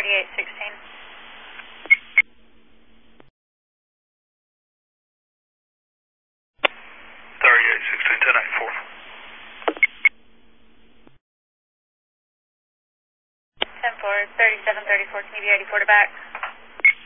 3816. 3816, 10-4. 10-4, 3734, can you be 84 to back?